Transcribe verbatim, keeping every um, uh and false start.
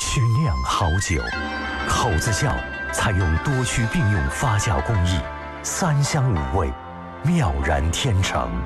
曲酿好酒，口子窖采用多区并用发酵工艺，三香五味，妙然天成。